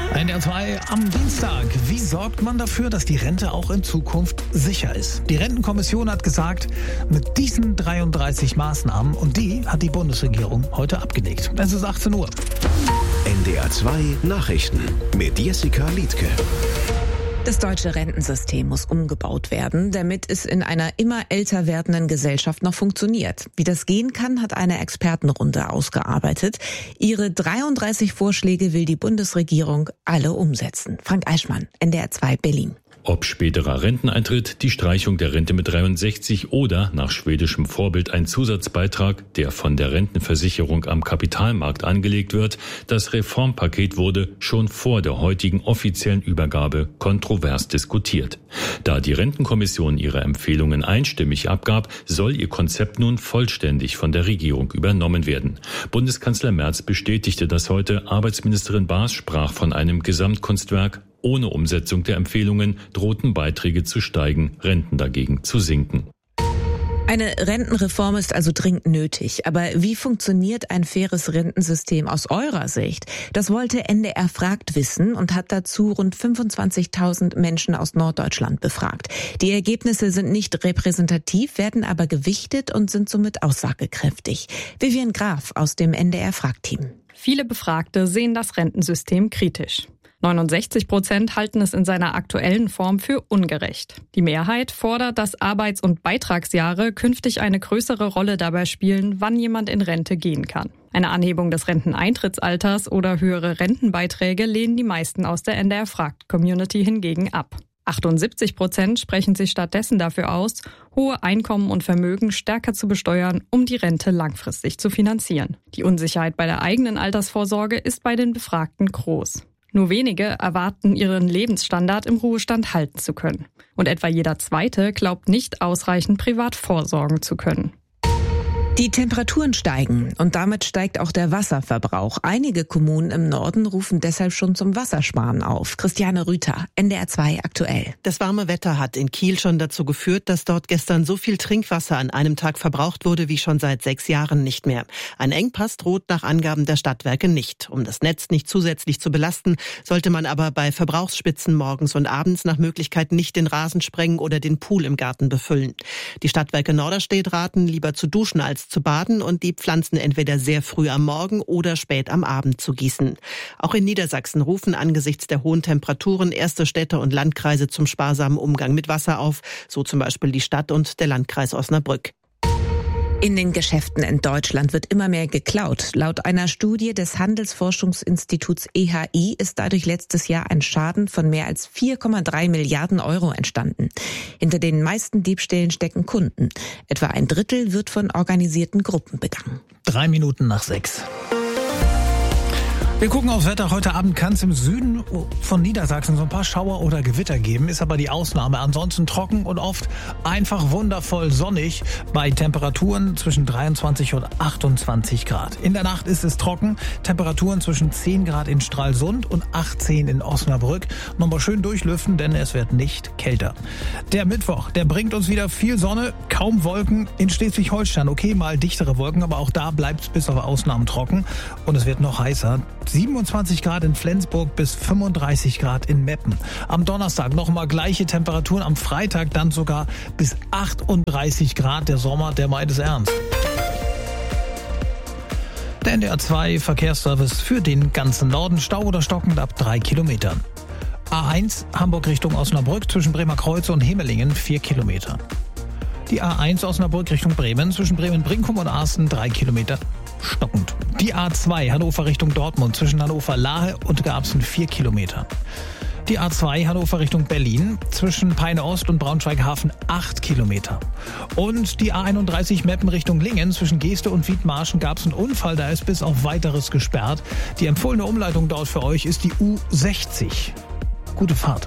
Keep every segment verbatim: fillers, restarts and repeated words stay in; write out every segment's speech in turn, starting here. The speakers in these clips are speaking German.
N D R zwei am Dienstag. Wie sorgt man dafür, dass die Rente auch in Zukunft sicher ist? Die Rentenkommission hat gesagt, mit diesen dreiunddreißig Maßnahmen, und die hat die Bundesregierung heute abgelegt. Es ist achtzehn Uhr. N D R zwei Nachrichten mit Jessica Liedtke. Das deutsche Rentensystem muss umgebaut werden, damit es in einer immer älter werdenden Gesellschaft noch funktioniert. Wie das gehen kann, hat eine Expertenrunde ausgearbeitet. Ihre dreiunddreißig Vorschläge will die Bundesregierung alle umsetzen. Frank Eichmann, N D R zwei Berlin. Ob späterer Renteneintritt, die Streichung der Rente mit dreiundsechzig oder nach schwedischem Vorbild ein Zusatzbeitrag, der von der Rentenversicherung am Kapitalmarkt angelegt wird, das Reformpaket wurde schon vor der heutigen offiziellen Übergabe kontrovers diskutiert. Da die Rentenkommission ihre Empfehlungen einstimmig abgab, soll ihr Konzept nun vollständig von der Regierung übernommen werden. Bundeskanzler Merz bestätigte das heute, Arbeitsministerin Baas sprach von einem Gesamtkunstwerk. Ohne Umsetzung der Empfehlungen drohten Beiträge zu steigen, Renten dagegen zu sinken. Eine Rentenreform ist also dringend nötig. Aber wie funktioniert ein faires Rentensystem aus eurer Sicht? Das wollte N D R fragt wissen und hat dazu rund fünfundzwanzigtausend Menschen aus Norddeutschland befragt. Die Ergebnisse sind nicht repräsentativ, werden aber gewichtet und sind somit aussagekräftig. Vivian Graf aus dem N D R fragt Team. Viele Befragte sehen das Rentensystem kritisch. neunundsechzig Prozent halten es in seiner aktuellen Form für ungerecht. Die Mehrheit fordert, dass Arbeits- und Beitragsjahre künftig eine größere Rolle dabei spielen, wann jemand in Rente gehen kann. Eine Anhebung des Renteneintrittsalters oder höhere Rentenbeiträge lehnen die meisten aus der N D R-Fragt-Community hingegen ab. achtundsiebzig Prozent sprechen sich stattdessen dafür aus, hohe Einkommen und Vermögen stärker zu besteuern, um die Rente langfristig zu finanzieren. Die Unsicherheit bei der eigenen Altersvorsorge ist bei den Befragten groß. Nur wenige erwarten, ihren Lebensstandard im Ruhestand halten zu können. Und etwa jeder Zweite glaubt nicht ausreichend privat vorsorgen zu können. Die Temperaturen steigen und damit steigt auch der Wasserverbrauch. Einige Kommunen im Norden rufen deshalb schon zum Wassersparen auf. Christiane Rüther, N D R zwei aktuell. Das warme Wetter hat in Kiel schon dazu geführt, dass dort gestern so viel Trinkwasser an einem Tag verbraucht wurde wie schon seit sechs Jahren nicht mehr. Ein Engpass droht nach Angaben der Stadtwerke nicht. Um das Netz nicht zusätzlich zu belasten, sollte man aber bei Verbrauchsspitzen morgens und abends nach Möglichkeit nicht den Rasen sprengen oder den Pool im Garten befüllen. Die Stadtwerke Norderstedt raten, lieber zu duschen als zu baden und die Pflanzen entweder sehr früh am Morgen oder spät am Abend zu gießen. Auch in Niedersachsen rufen angesichts der hohen Temperaturen erste Städte und Landkreise zum sparsamen Umgang mit Wasser auf, so zum Beispiel die Stadt und der Landkreis Osnabrück. In den Geschäften in Deutschland wird immer mehr geklaut. Laut einer Studie des Handelsforschungsinstituts E H I ist dadurch letztes Jahr ein Schaden von mehr als vier Komma drei Milliarden Euro entstanden. Hinter den meisten Diebstählen stecken Kunden. Etwa ein Drittel wird von organisierten Gruppen begangen. Drei Minuten nach sechs. Wir gucken aufs Wetter. Heute Abend kann es im Süden von Niedersachsen so ein paar Schauer oder Gewitter geben. Ist aber die Ausnahme. Ansonsten trocken und oft einfach wundervoll sonnig bei Temperaturen zwischen dreiundzwanzig und achtundzwanzig Grad. In der Nacht ist es trocken. Temperaturen zwischen zehn Grad in Stralsund und achtzehn in Osnabrück. Nochmal schön durchlüften, denn es wird nicht kälter. Der Mittwoch, der bringt uns wieder viel Sonne, kaum Wolken. In Schleswig-Holstein, okay, mal dichtere Wolken, aber auch da bleibt es bis auf Ausnahmen trocken. Und es wird noch heißer. siebenundzwanzig Grad in Flensburg bis fünfunddreißig Grad in Meppen. Am Donnerstag nochmal gleiche Temperaturen, am Freitag dann sogar bis achtunddreißig Grad. Der Sommer, der meint es ernst. Der N D R zwei Verkehrsservice für den ganzen Norden. Stau oder stockend ab drei Kilometern. A eins Hamburg Richtung Osnabrück zwischen Bremerkreuz und Hemelingen vier Kilometer. Die A eins Osnabrück Richtung Bremen zwischen Bremen-Brinkum und Arsten drei Kilometer. Stockend. Die A zwei Hannover Richtung Dortmund zwischen Hannover-Lahe und Garbsen vier Kilometer. Die A zwei Hannover Richtung Berlin zwischen Peine Ost und Braunschweig-Hafen acht Kilometer. Und die A einunddreißig Meppen Richtung Lingen zwischen Geeste und Wiedmarschen gab es einen Unfall, da ist bis auf weiteres gesperrt. Die empfohlene Umleitung dort für euch ist die U sechzig. Gute Fahrt.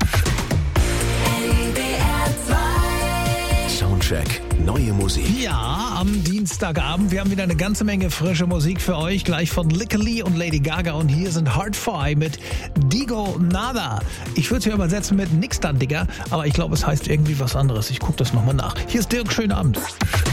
Soundcheck. Neue Musik. Ja, am Dienstagabend. Wir haben wieder eine ganze Menge frische Musik für euch. Gleich von Lick Lee und Lady Gaga. Und hier sind Hard Fi mit Digo Nada. Ich würde es hier übersetzen mit Nix dann, Digga. Aber ich glaube, es heißt irgendwie was anderes. Ich gucke das nochmal nach. Hier ist Dirk. Schönen Abend.